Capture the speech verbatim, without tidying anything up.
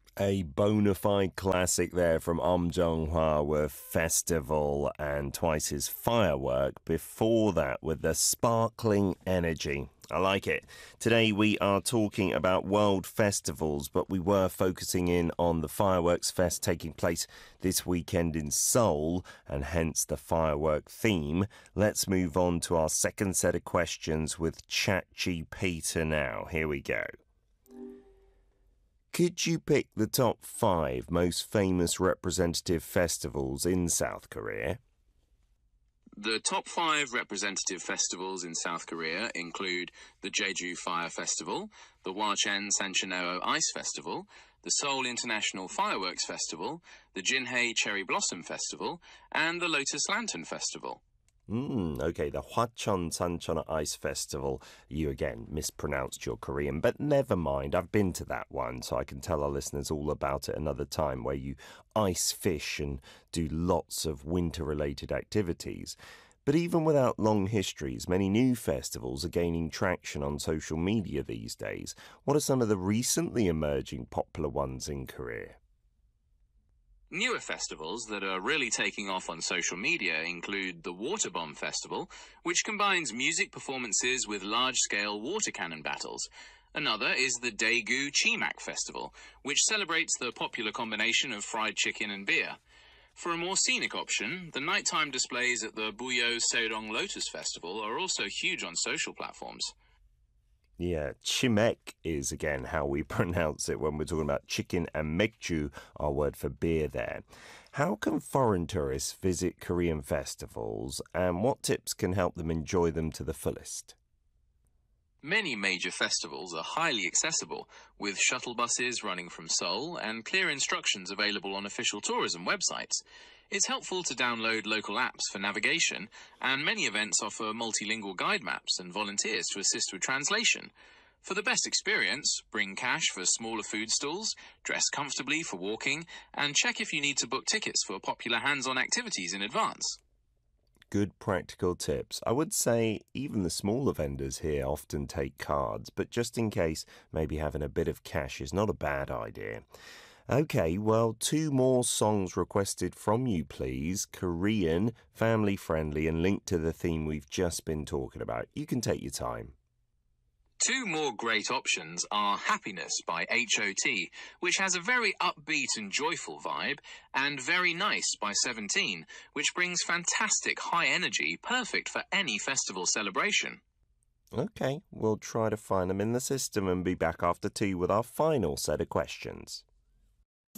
A bona fide classic there from Om Jong-hwa with Festival and twice his Firework. Before that with the Sparkling Energy. I like it. Today we are talking about world festivals, but we were focusing in on the Fireworks Fest taking place this weekend in Seoul, and hence the firework theme. Let's move on to our second set of questions with ChatGPT now. Here we go. Could you pick the top five most famous representative festivals in South Korea? The top five representative festivals in South Korea include the Jeju Fire Festival, the Hwacheon Sancheoneo Ice Festival, the Seoul International Fireworks Festival, the Jinhae Cherry Blossom Festival, and the Lotus Lantern Festival. Mm, okay, the Hwacheon Sancheoneo Ice Festival. You again mispronounced your Korean, but never mind. I've been to that one, so I can tell our listeners all about it another time, where you ice fish and do lots of winter-related activities. But even without long histories, many new festivals are gaining traction on social media these days. What are some of the recently emerging popular ones in Korea? Newer festivals that are really taking off on social media include the Water Bomb Festival, which combines music performances with large-scale water cannon battles. Another is the Daegu Chimak Festival, which celebrates the popular combination of fried chicken and beer. For a more scenic option, the nighttime displays at the Buyo Seodong Lotus Festival are also huge on social platforms. Yeah, chimek is, again, how we pronounce it when we're talking about chicken, and mekju, our word for beer there. How can foreign tourists visit Korean festivals, and what tips can help them enjoy them to the fullest? Many major festivals are highly accessible, with shuttle buses running from Seoul and clear instructions available on official tourism websites. It's helpful to download local apps for navigation, and many events offer multilingual guide maps and volunteers to assist with translation. For the best experience, bring cash for smaller food stalls, dress comfortably for walking, and check if you need to book tickets for popular hands-on activities in advance. Good practical tips. I would say even the smaller vendors here often take cards, but just in case, maybe having a bit of cash is not a bad idea. Okay, well, two more songs requested from you, please. Korean, family-friendly, and linked to the theme we've just been talking about. You can take your time. Two more great options are Happiness by H O T, which has a very upbeat and joyful vibe, and Very Nice by Seventeen, which brings fantastic high energy, perfect for any festival celebration. Okay, we'll try to find them in the system and be back after two with our final set of questions.